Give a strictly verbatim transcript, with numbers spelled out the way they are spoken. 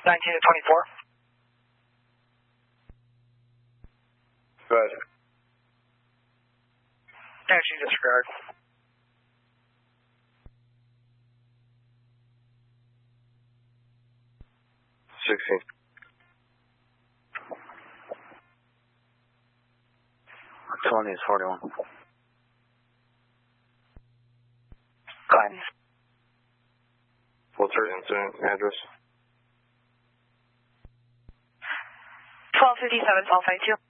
nineteen to twenty-four. Good. Energy disregard. sixteen. twenty is forty-one. Glenn. What's her incident address? twelve fifty-seven, South ninety-two.